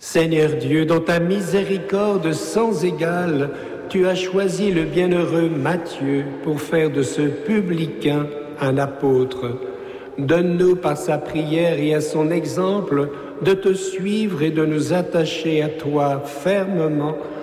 Seigneur Dieu, dans ta miséricorde sans égale, tu as choisi le bienheureux Matthieu pour faire de ce publicain un apôtre. Donne-nous par sa prière et à son exemple de te suivre et de nous attacher à toi fermement